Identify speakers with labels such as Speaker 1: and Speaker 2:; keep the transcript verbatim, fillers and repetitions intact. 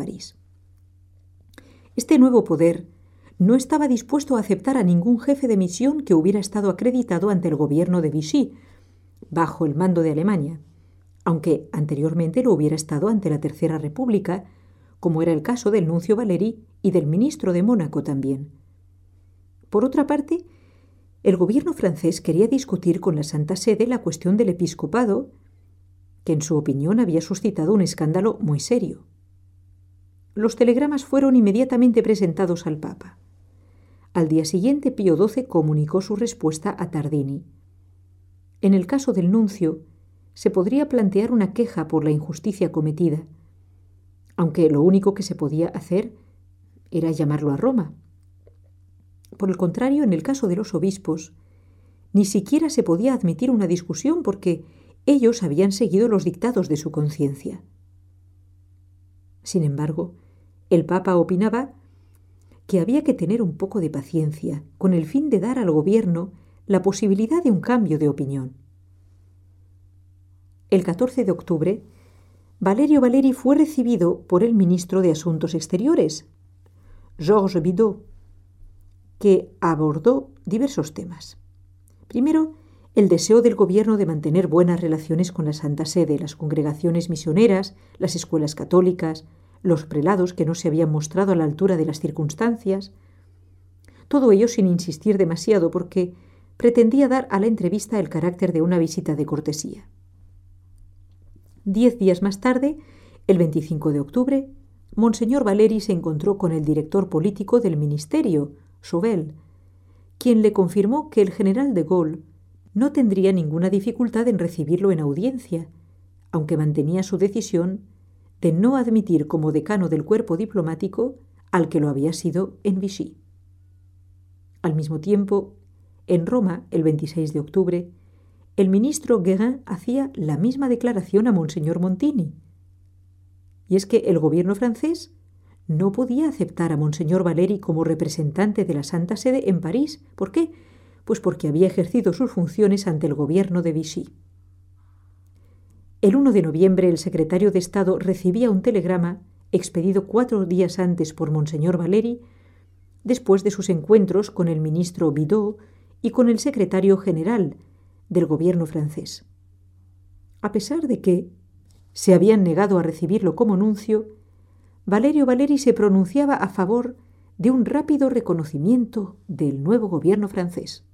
Speaker 1: París. Este nuevo poder no estaba dispuesto a aceptar a ningún jefe de misión que hubiera estado acreditado ante el gobierno de Vichy, bajo el mando de Alemania, aunque anteriormente lo hubiera estado ante la Tercera República, como era el caso del nuncio Valéry y del ministro de Mónaco también. Por otra parte, el gobierno francés quería discutir con la Santa Sede la cuestión del episcopado, que en su opinión había suscitado un escándalo muy serio. Los telegramas fueron inmediatamente presentados al Papa. Al día siguiente, Pío doce comunicó su respuesta a Tardini. En el caso del nuncio, se podría plantear una queja por la injusticia cometida, aunque lo único que se podía hacer era llamarlo a Roma. Por el contrario, en el caso de los obispos, ni siquiera se podía admitir una discusión porque ellos habían seguido los dictados de su conciencia. Sin embargo, el Papa opinaba que había que tener un poco de paciencia con el fin de dar al gobierno la posibilidad de un cambio de opinión. El catorce de octubre, Valerio Valéry fue recibido por el ministro de Asuntos Exteriores, Georges Bidault, que abordó diversos temas. Primero, el deseo del gobierno de mantener buenas relaciones con la Santa Sede, las congregaciones misioneras, las escuelas católicas, los prelados que no se habían mostrado a la altura de las circunstancias. Todo ello sin insistir demasiado porque pretendía dar a la entrevista el carácter de una visita de cortesía. Diez días más tarde, el veinticinco de octubre, Monseñor Valéry se encontró con el director político del ministerio, Chauvel, quien le confirmó que el general de Gaulle no tendría ninguna dificultad en recibirlo en audiencia, aunque mantenía su decisión de no admitir como decano del cuerpo diplomático al que lo había sido en Vichy. Al mismo tiempo, en Roma, el veintiséis de octubre, el ministro Guérin hacía la misma declaración a Monseñor Montini. Y es que el gobierno francés no podía aceptar a Monseñor Valéry como representante de la Santa Sede en París. ¿Por qué? Pues porque había ejercido sus funciones ante el gobierno de Vichy. El uno de noviembre, el secretario de Estado recibía un telegrama expedido cuatro días antes por Monseñor Valéry, después de sus encuentros con el ministro Bidault y con el secretario general del gobierno francés. A pesar de que se habían negado a recibirlo como nuncio, Valerio Valéry se pronunciaba a favor de un rápido reconocimiento del nuevo gobierno francés.